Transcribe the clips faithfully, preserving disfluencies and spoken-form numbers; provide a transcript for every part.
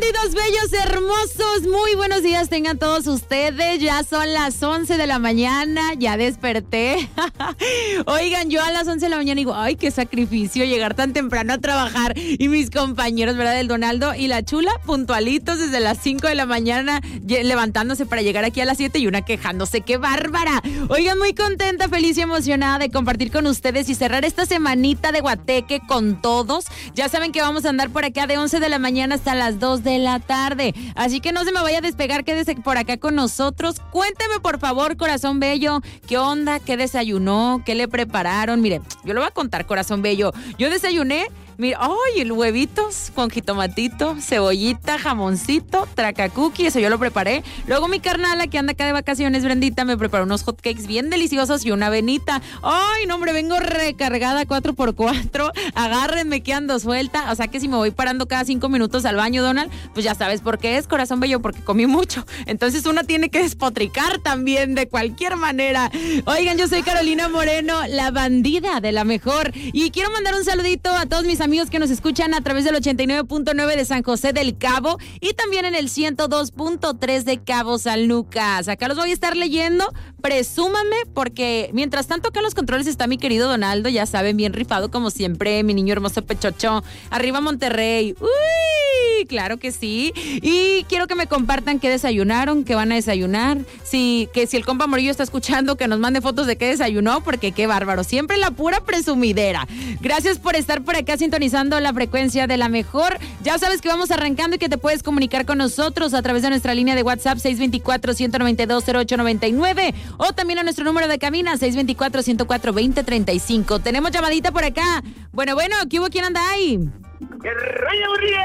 bandidos bellos, hermosos, muy buenos días tengan todos ustedes. Ya son las once de la mañana, ya desperté. Oigan, yo a las once de la mañana digo, ay, qué sacrificio llegar tan temprano a trabajar. Y mis compañeros, ¿verdad? El Donaldo y la Chula, puntualitos desde las cinco de la mañana, levantándose para llegar aquí a las siete y una quejándose. ¡Qué bárbara! Oigan, muy contenta, feliz y emocionada de compartir con ustedes y cerrar esta semanita de Guateque con todos. Ya saben que vamos a andar por acá de once de la mañana hasta las dos de la tarde. Así que no se me vaya a despegar, quédese por acá con nosotros. Cuénteme, por favor, corazón bello, ¿qué onda? ¿Qué desayunó? ¿Qué le prepararon? Mire, yo le voy a contar, corazón bello. Yo desayuné, mire, ¡ay! El huevitos con jitomatito, cebollita, jamoncito, tracacuqui, eso yo lo preparé. Luego mi carnala, que anda acá de vacaciones, Brendita, me preparó unos hot cakes bien deliciosos y una avenita. ¡Ay, no, hombre! Vengo recargada cuatro por cuatro. Agárrenme que ando suelta. O sea que si me voy parando cada cinco minutos al baño, Donald, pues ya sabes por qué es, corazón bello, porque comí mucho. Entonces una tiene que despotricar también de cualquier manera. Oigan, yo soy Carolina Moreno, la bandida de la mejor. Y quiero mandar un saludito a todos mis amigos que nos escuchan a través del ochenta y nueve punto nueve de San José del Cabo y también en el ciento dos punto tres de Cabo San Lucas. Acá los voy a estar leyendo, presúmanme, porque mientras tanto acá en los controles está mi querido Donaldo, ya saben, bien rifado como siempre, mi niño hermoso pechocho. Arriba Monterrey. Uy, claro que sí. Y quiero que me compartan qué desayunaron, qué van a desayunar, si, que si el compa Morillo está escuchando, que nos mande fotos de qué desayunó, porque qué bárbaro, siempre la pura presumidera. Gracias por estar por acá sintonizando la frecuencia de la mejor. Ya sabes que vamos arrancando y que te puedes comunicar con nosotros a través de nuestra línea de WhatsApp seis dos cuatro, uno nueve dos, cero ocho nueve nueve o también a nuestro número de cabina seis dos cuatro, uno cuatro dos cero tres cinco. Tenemos llamadita por acá. Bueno, bueno, ¿qué hubo? ¿Quién anda ahí? ¡Qué rayo, María!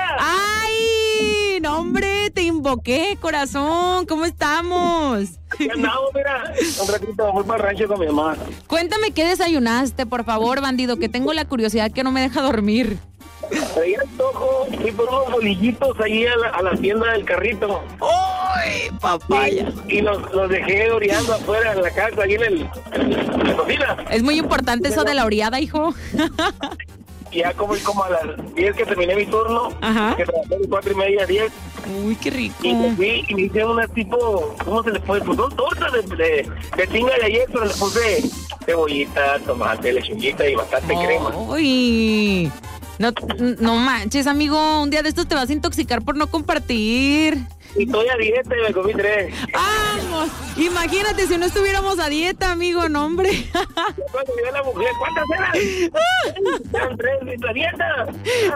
¡Ay! No, hombre, te invoqué, corazón. ¿Cómo estamos? Aquí andamos, mira. Un ratito voy para el rancho con mi mamá. Cuéntame qué desayunaste, por favor, bandido, que tengo la curiosidad que no me deja dormir. Traía antojo, fui por unos bolillitos ahí a la, a la tienda del carrito. ¡Ay, papaya! Y, y los, los dejé oreando afuera en la casa, ahí en, el, en la cocina. Es muy importante eso de la oreada, hijo. Y ya como, como a las diez que terminé mi turno, ajá, que trabajé de cuatro y media a diez. Uy, qué rico. Y me fui y me hice una tipo, ¿cómo se le puede? Pues dos tortas de, de, de tinga de ayer, pero le puse cebollita, tomate, lechuguita y bastante oh, crema. Uy, no, no manches, amigo, un día de estos te vas a intoxicar por no compartir. Y estoy a dieta y me comí tres. ¡Vamos! Imagínate si no estuviéramos a dieta, amigo, no, hombre. Cuando vio la mujer, ¿cuántas eran? Eran tres de la dieta.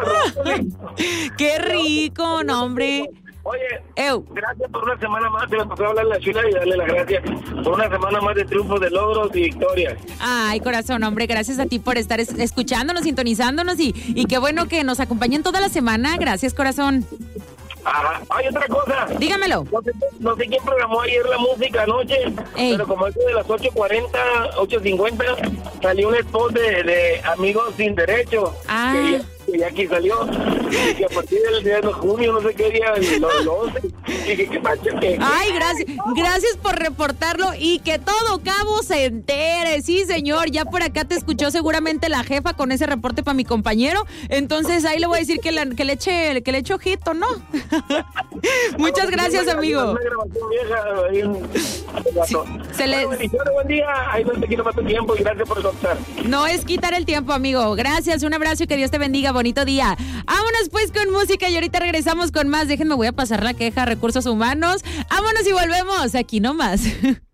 ¡Qué rico, no, hombre! Oye, Ew. Gracias por una semana más. Se me pasó a hablar la Chula y darle las gracias por una semana más de triunfos, de logros y victorias. Ay, corazón, hombre, gracias a ti por estar es- escuchándonos, sintonizándonos y, y qué bueno que nos acompañen toda la semana. Gracias, corazón. Ajá. Hay otra cosa. Dígamelo. No sé, no sé quién programó ayer la música anoche, Ey. pero como eso de las ocho cuarenta, ocho cincuenta, salió un spot de, de Amigos Sin Derecho. Ah. Que ya, que ya aquí salió. Y que a partir del día de junio, no sé qué día, los once. Y que, que, que, que, Ay, gracias, gracias por reportarlo y que todo Cabo se entere. Sí, señor, ya por acá te escuchó seguramente la jefa con ese reporte para mi compañero. Entonces ahí le voy a decir que, la, que le eche que le eche ojito, ¿no? Muchas gracias, amigo. Una grabación vieja, ahí un- Sí, se le- Bueno, bendiciones, buen día. Ahí no te quiero más tu tiempo y gracias por contar. No es quitar el tiempo, amigo. Gracias, un abrazo y que Dios te bendiga. Bonito día. Vámonos pues con música y ahorita regresamos con más. Déjenme, voy a pasar la queja a Recursos Humanos. Vámonos y volvemos aquí nomás.